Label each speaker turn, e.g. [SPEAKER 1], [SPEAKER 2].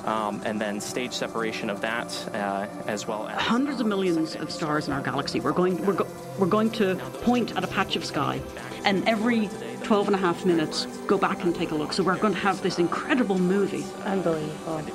[SPEAKER 1] and then stage separation of that, as well as
[SPEAKER 2] hundreds of millions of stars in our galaxy. We're going to point at a patch of sky, and every 12 and a half minutes go back and take a look. So we're going to have this incredible movie.
[SPEAKER 3] Unbelievable.